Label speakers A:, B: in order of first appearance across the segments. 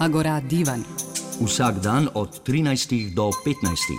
A: Agora Divan.
B: Vsak dan od 13 do 15.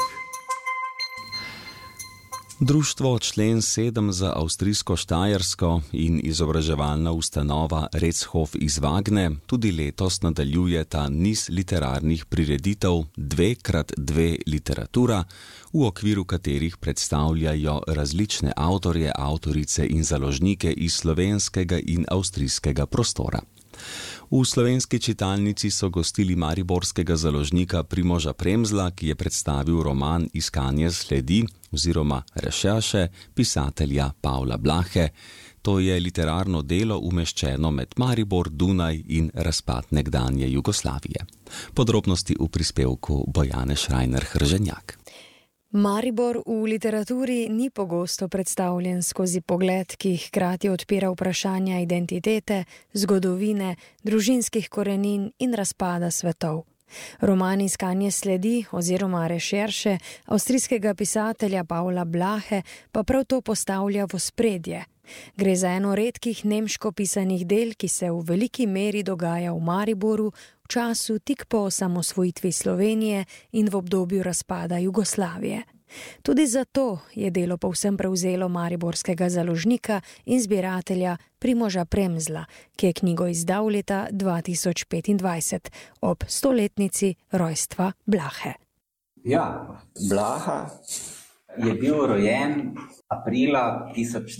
C: Društvo Člen 7 za avstrijsko Štajersko in izobraževalna ustanova Rechtshof iz Vagne tudi letos nadaljujeta niz literarnih prireditev 2x2 literatura, v okviru katerih predstavljajo različne avtorje, avtorice in založnike iz slovenskega in avstrijskega prostora. V slovenski čitalnici so gostili mariborskega založnika Primoža Premzla, ki je predstavil roman Iskanje sledi oziroma Rešerše pisatelja Pavla Blahe. To je literarno delo umeščeno med Maribor, Dunaj in razpad nekdanje Jugoslavije. Podrobnosti v prispevku Bojane Šrajner-Hrženjak.
D: Maribor v literaturi ni pogosto predstavljen skozi pogled, ki hkrati odpira vprašanja identitete, zgodovine, družinskih korenin in razpada svetov. Roman Iskanje sledi oziroma Rešerše avstrijskega pisatelja Pavla Blahe pa prav to postavlja v ospredje. Gre za eno redkih nemško pisanih del, ki se v veliki meri dogaja v Mariboru v času tik po osamosvojitvi Slovenije in v obdobju razpada Jugoslavije. Tudi zato je delo povsem prevzelo mariborskega založnika in zbiratelja Primoža Premzla, ki je knjigo izdal leta 2025 ob 100-letnici rojstva Blahe.
E: Ja, Blaha je bil rojen aprila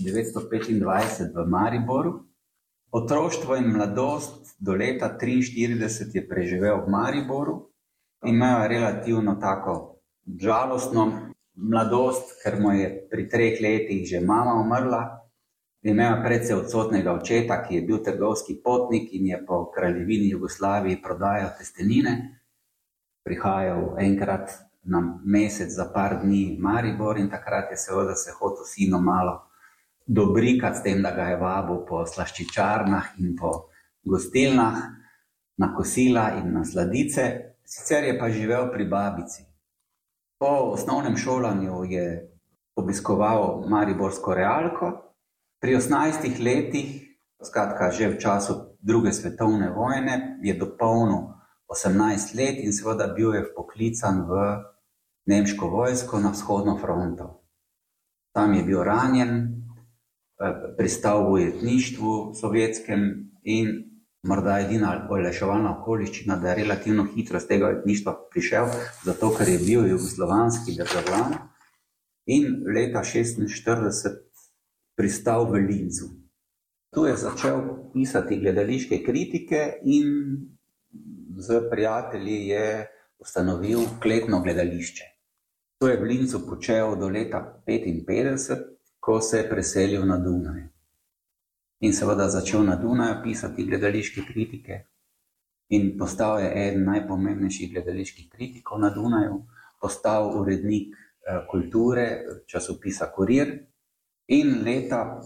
E: 1925 v Mariboru. Otroštvo in mladost do leta 1943 je preživel v Mariboru. Imel je relativno tako žalostno mladost, ker mu je pri 3 letih že mama umrla. Imel je precej odsotnega očeta, ki je bil trgovski potnik in je po kraljevini Jugoslaviji prodajal testenine. Prihajal enkrat na mesec za par dni v Maribor in takrat je seveda se hotel sinu malo dobrikati s tem, da ga je vabil po slaščičarnah in po gostilnah na kosila in na sladice. Sicer je pa živel pri babici. Po osnovnem šolanju je obiskoval mariborsko realko. Pri 18 letih, skratka že v času druge svetovne vojne, je dopolnil 18 let in seveda bil je vpoklican v nemško vojsko na vzhodno fronto. Tam je bil ranjen, pristal v ujetništvu sovjetskem in morda edina olajševalna okoliščina, da je relativno hitro z tega ujetništva prišel, zato ker je bil jugoslovanski državljan in leta 1946 pristal v Linzu. Tu je začel pisati gledališke kritike in z prijatelji je ustanovil kletno gledališče. To je v Linzu počel do leta 1955, ko se je preselil na Dunaj. In seveda začel na Dunaju pisati gledališke kritike in postal je eden najpomembnejših gledaliških kritikov na Dunaju, postal urednik kulture časopisa Kurir in leta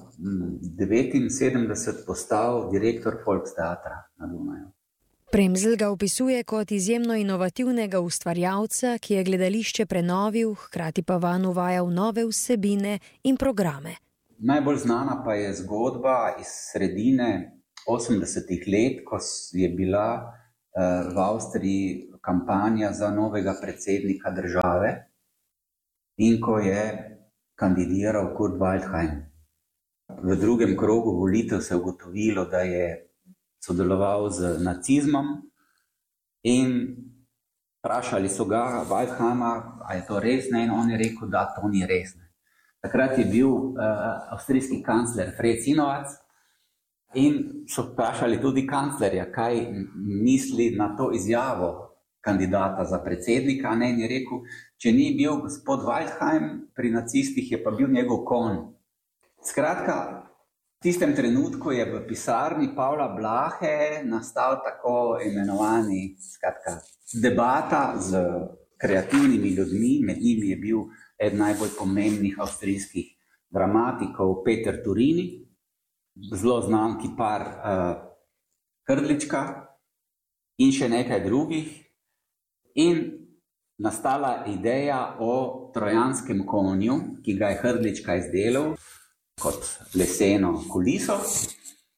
E: 1979 postal direktor Volksteatra na Dunaju.
D: Premzl ga opisuje kot izjemno inovativnega ustvarjalca, ki je gledališče prenovil, hkrati pa vanj uvajal nove vsebine in programe.
E: Najbolj znana pa je zgodba iz sredine 80-ih let, ko je bila v Avstriji kampanja za novega predsednika države in ko je kandidiral Kurt Waldheim. V drugem krogu volitev se je ugotovilo, da je sodeloval z nacizmom in vprašali so ga, Waldheima, a je to res, ne? In on je rekel, da to ni res. Takrat je bil avstrijski kancler Fred Sinovac in so vprašali tudi kanclerja, kaj misli na to izjavo kandidata za predsednika. In je rekel, če ni bil gospod Waldheim pri nacistih, je pa bil njegov konj. Skratka, v tistem trenutku je v pisarni Pavla Blahe nastal tako imenovani debata z kreativnimi ljudmi. Med njimi je bil eden najbolj pomembnih avstrijskih dramatikov Peter Turini, zelo znan kipar Hrdlička in še nekaj drugih. In nastala ideja o trojanskem konju, ki ga je Hrdlička izdelal kot leseno kuliso.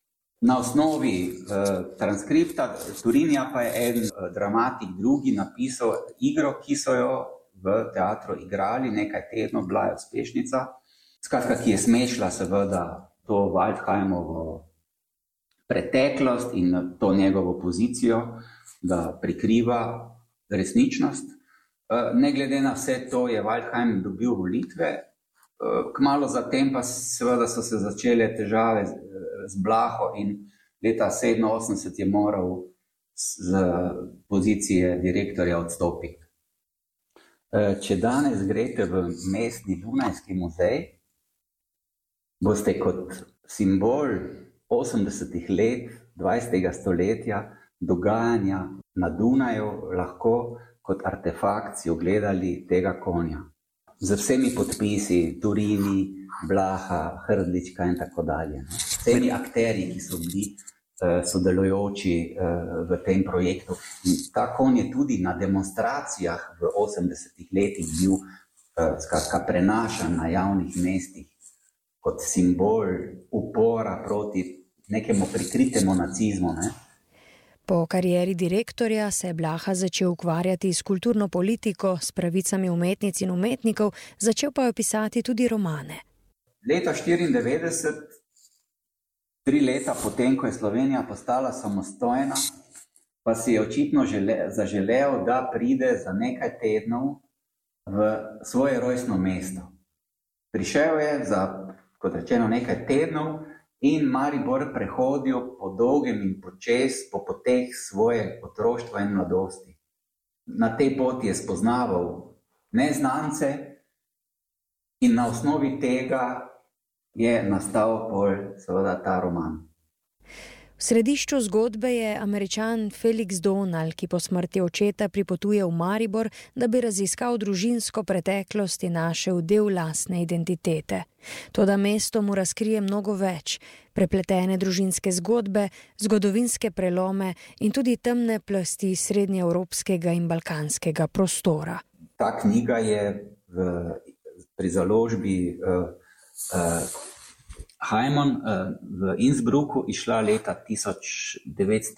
E: Na osnovi transkripta Turinija pa je en dramatik drugi napisal igro, ki so jo v teatru igrali, nekaj tednov, bila je uspešnica, skratka, ki je smešila seveda to Waldheimovo preteklost in to njegovo pozicijo, da prikriva resničnost. Ne glede na vse to je Waldheim dobil volitve, kmalu zatem pa seveda so se začele težave z Blaho in leta 1987 je moral z pozicije direktorja odstopiti. Če danes greste v mestni Dunajski muzej, boste kot simbol 80 let 20. stoletja dogajanja na Dunaju lahko kot artefakt si ogledali tega konja. Z vsemi podpisi, Turini, Blaha, Hrdlička in tako dalje. Vsemi akterji, ki so bili sodelujoči v tem projektu. In ta konj je tudi na demonstracijah v 80 letih bil prenašan na javnih mestih kot simbol upora proti nekemu prikritemu nacizmu. Ne?
D: Po karieri direktorja se je Blaha začel ukvarjati s kulturno politiko, s pravicami umetnic in umetnikov, začel pa je pisati tudi romane.
E: Leta 1994, 3 leta potem, ko je Slovenija postala samostojna, pa si je očitno zaželel, da pride za nekaj tednov v svoje rojstno mesto. Prišel je za, kot rečeno, nekaj tednov, in Maribor prehodil po dolgem in počez po poteh svoje otroštva in mladosti. Na tej poti je spoznaval neznance in na osnovi tega je nastal seveda ta roman.
D: V središču zgodbe je Američan Felix Donal, ki po smrti očeta pripotuje v Maribor, da bi raziskal družinsko preteklost in našel del lastne identitete. Toda mesto mu razkrije mnogo več, prepletene družinske zgodbe, zgodovinske prelome in tudi temne plasti srednjeevropskega in balkanskega prostora.
E: Ta knjiga je pri založbi Heimon v Innsbrucku išla leta 1996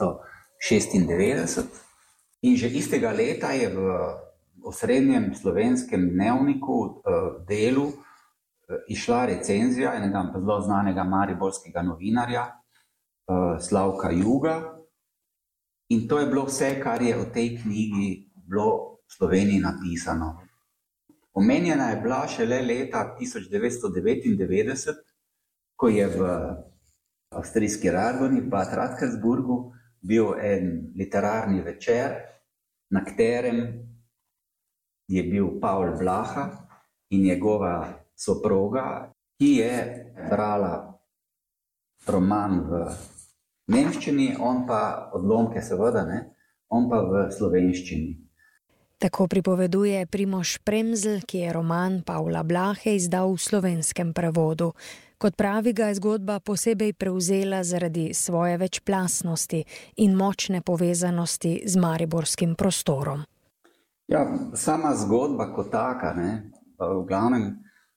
E: in že istega leta je v osrednjem slovenskem dnevniku Delu išla recenzija enega zelo znanega mariborskega novinarja Slavka Juga in to je bilo vse, kar je o tej knjigi bilo v Sloveniji napisano. Omenjena je bila šele leta 1999, ko je v avstrijski Radgoni, Bad Radkersburgu, bil en literarni večer, na katerem je bil Paul Blaha in njegova soproga, ki je brala roman v nemščini, on pa odlomke seveda, on pa v slovenščini.
D: Tako pripoveduje Primož Premzl, ki je roman Pavla Blahe izdal v slovenskem prevodu. Kot pravi, ga je zgodba posebej prevzela zaradi svoje večplastnosti in močne povezanosti z mariborskim prostorom.
E: Ja, sama zgodba kot taka, v glavnem,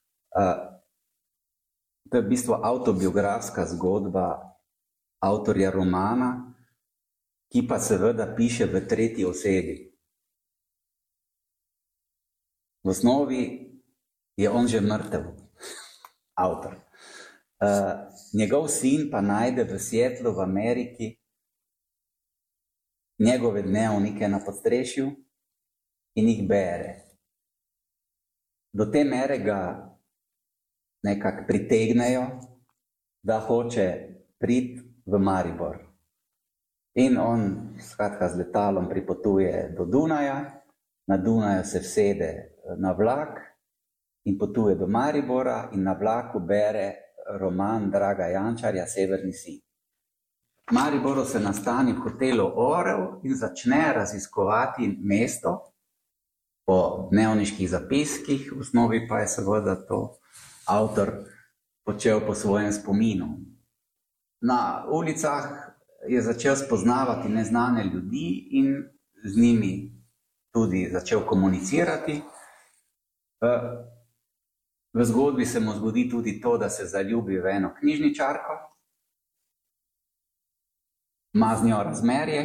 E: to je v bistvu avtobiografska zgodba avtorja romana, ki pa seveda piše v tretji osebi. V osnovi je on že mrtev, avtor. Njegov sin pa najde v Seattlu v Ameriki njegove dnevnike na podstrešju in jih bere. Do te mere ga nekako pritegnejo, da hoče priti v Maribor. In on skratka z letalom pripotuje do Dunaja, na Dunaju se vsede na vlak in potuje do Maribora in na vlaku bere roman Draga Jančarja Severni sij. V Mariboru se nastani v hotelu Orel in začne raziskovati mesto po dnevniških zapiskih, v osnovi pa je seveda to avtor počel po svojem spominu. Na ulicah je začel spoznavati neznane ljudi in z njimi tudi začel komunicirati. V zgodbi se mu zgodi tudi to, da se zaljubi v eno knjižničarko ima z njo razmerje.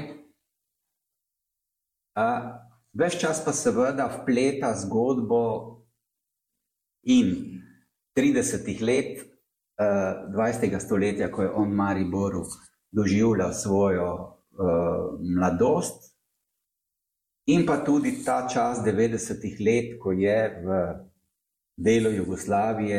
E: Ves čas pa seveda vpleta zgodbo in 30 let 20. stoletja, ko je on v Mariboru doživljal svojo mladost, in pa tudi ta čas 90. let, ko je v delu Jugoslavije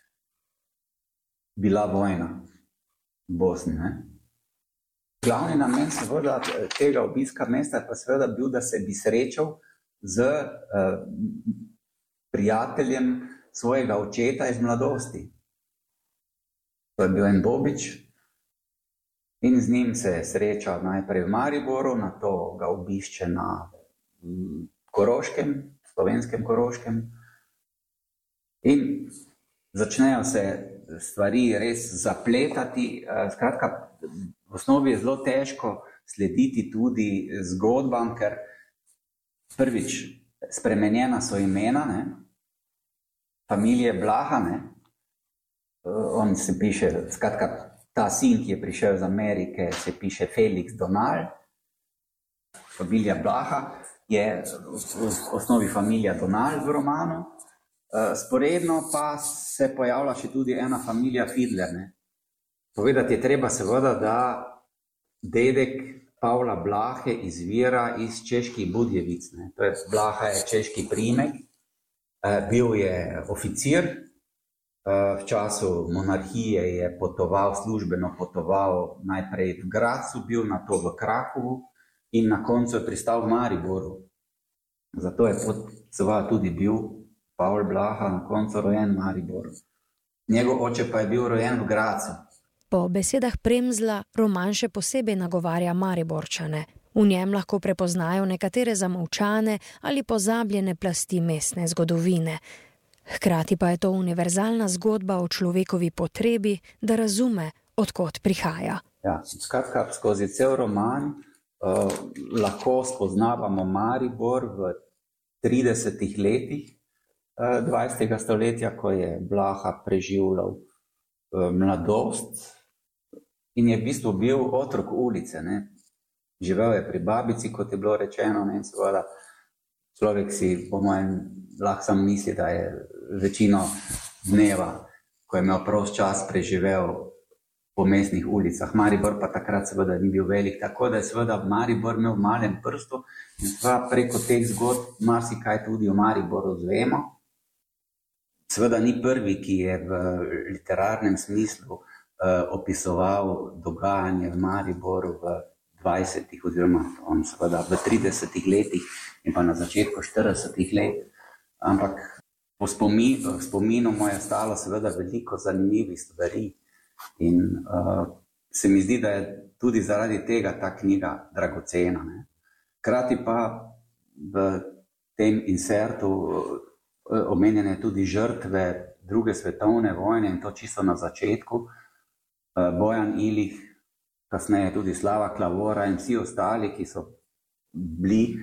E: bila vojna v Bosni. Ne? Glavni namen seveda tega obiska mesta je pa seveda bil, da se bi srečal z prijateljem svojega očeta iz mladosti. To je bil en Bobič in z njim se sreča najprej v Mariboru, nato ga obišče na Koroškem, slovenskem Koroškem, in začnejo se stvari res zapletati. Skratka, v osnovi je zelo težko slediti tudi zgodbam, ker prvič spremenjena so imena, ne? Familije Blaha, ne? On se piše, skratka, ta sin, ki je prišel iz Amerike, se piše Felix Donal. Familija Blaha je v osnovi familija Donal v romanu. Sporedno pa se pojavlja še tudi ena familija Fidler. Ne? Povedati je treba seveda, da dedek Pavla Blahe izvira iz Čeških Budjevic. Ne? To je, Blaha je češki priimek, bil je oficir, v času monarhije je službeno potoval najprej v Gracu, bil nato v Krakovu in na koncu je pristal v Mariboru. Zato je seveda tudi bil Pavel Blaha na koncu rojen v Mariboru. Njegov oče pa je bil rojen v Gracu.
D: Po besedah Premzla roman še posebej nagovarja Mariborčane. V njem lahko prepoznajo nekatere zamolčane ali pozabljene plasti mestne zgodovine. Hkrati pa je to univerzalna zgodba o človekovi potrebi, da razume, od kod prihaja.
E: Ja, skratka, skozi cel roman lahko spoznavamo Maribor v 30 letih 20. stoletja, ko je Blaha preživljal mladost in je v bistvu bil otrok ulice. Ne? Živel je pri babici, kot je bilo rečeno, ne? Seveda človek si, po mojem, lahko sam misli, da je večino dneva, ko je imel prost čas, preživel po mestnih ulicah. Maribor pa takrat seveda ni bil velik, tako da je seveda Maribor imel v malem prstu in seveda preko teh zgodb marsikaj tudi o Mariboru zvemo. Seveda ni prvi, ki je v literarnem smislu opisoval dogajanje v Mariboru v 20. oziroma on seveda v 30. letih in pa na začetku 40. let. Ampak po spominu mu je ostalo seveda veliko zanimivih stvari in se mi zdi, da je tudi zaradi tega ta knjiga dragocena. Ne? Hkrati pa v tem insertu omenjene tudi žrtve druge svetovne vojne in to čisto na začetku. Bojan Ilih, kasneje tudi Slava Klavora in vsi ostali, ki so bili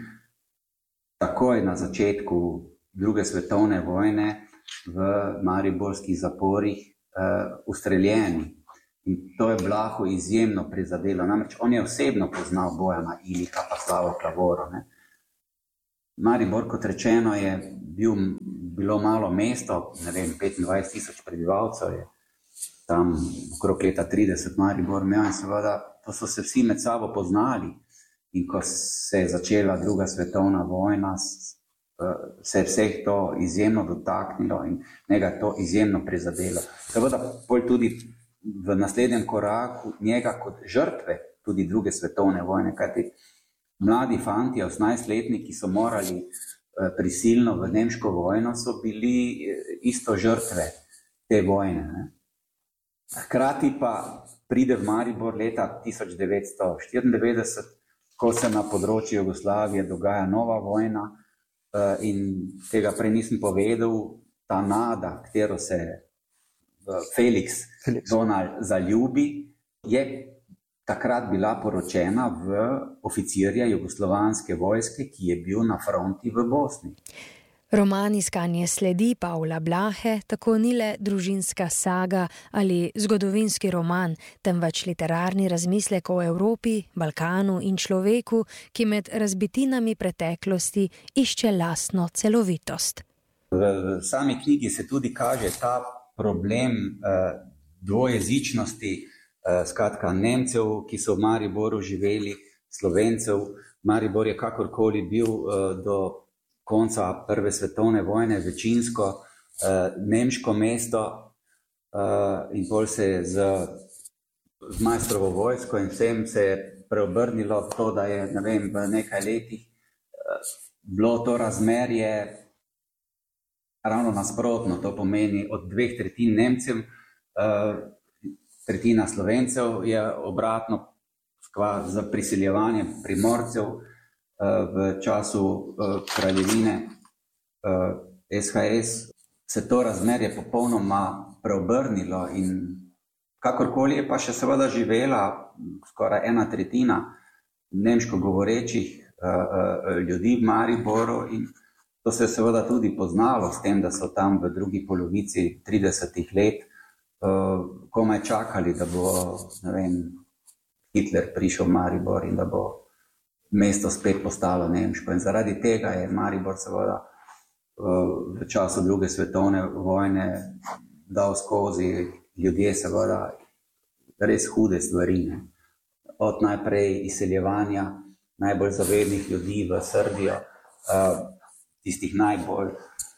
E: takoj na začetku druge svetovne vojne v mariborskih zaporih ustreljeni. In to je Blahu izjemno prizadelo. Namreč on je osebno poznal Bojana Iliha pa Slavo Klavoro. Ne? Maribor, kot rečeno, je bilo malo mesto, ne vem, 25,000 prebivalcev je tam okrog leta 30 Maribor imel in seveda to so se vsi med sabo poznali. In ko se je začela druga svetovna vojna, se je vseh to izjemno dotaknilo in njega to izjemno prizadelo. Seveda bolj tudi v naslednjem koraku njega kot žrtve tudi druge svetovne vojne, kajti mladi fantje, 18-letniki, so morali prisilno v nemško vojno, so bili isto žrtve te vojne. Ne? Hkrati pa pride v Maribor leta 1994, ko se na področju Jugoslavije dogaja nova vojna in tega prej nisem povedal, ta nada, katero se Felix Donal zaljubi, je takrat bila poročena v oficirja jugoslovanske vojske, ki je bil na fronti v Bosni.
D: Roman Iskanje sledi Pavla Blahe tako ni le družinska saga ali zgodovinski roman, temveč literarni razmislek o Evropi, Balkanu in človeku, ki med razbitinami preteklosti išče lastno celovitost.
E: V sami knjigi se tudi kaže ta problem dvojezičnosti, skratka Nemcev, ki so v Mariboru živeli, Slovencev. Maribor je kakorkoli bil do konca Prve svetovne vojne večinsko nemško mesto in bolj se je z Majstrovo vojsko in vsem se je preobrnilo to, da je v nekaj letih bilo to razmerje ravno nasprotno. To pomeni od 2/3 Nemcev, 1/3 Slovencev je obratno za priseljevanje Primorcev v času kraljevine SHS se to razmerje popolnoma preobrnilo in kakorkoli je pa še seveda živela skoraj 1/3 nemško govorečih ljudi v Mariboru in to se je seveda tudi poznalo s tem, da so tam v drugi polovici 30 let komaj čakali, da bo, Hitler prišel v Maribor in da bo mesto spet postalo nemško. In zaradi tega je Maribor seveda v času druge svetovne vojne dal skozi ljudje seveda res hude stvari. Od najprej izseljevanja najbolj zavednih ljudi v Srbijo, tistih najbolj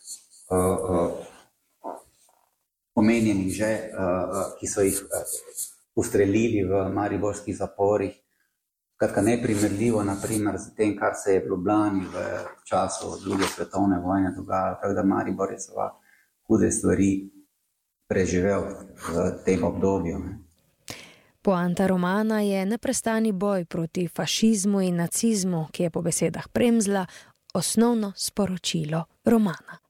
E: omenjenih že, ki so jih ustrelili v mariborskih zaporih. Skratka, neprimerljivo, naprimer, z tem, kar se je v Ljubljani v času druge svetovne vojne dogajalo. Tako da Maribor je seveda hude stvari preživel v tem obdobju.
D: Poanta romana je neprestani boj proti fašizmu in nacizmu, ki je po besedah Premzla osnovno sporočilo romana.